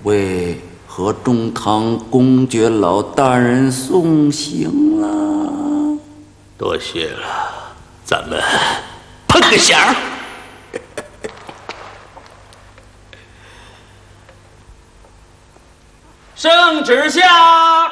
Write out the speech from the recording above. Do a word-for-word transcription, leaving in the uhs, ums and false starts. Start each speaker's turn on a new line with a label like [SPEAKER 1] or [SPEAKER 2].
[SPEAKER 1] 为和中堂公爵老大人送行了。
[SPEAKER 2] 多谢了，咱们碰个响。
[SPEAKER 3] 圣旨下。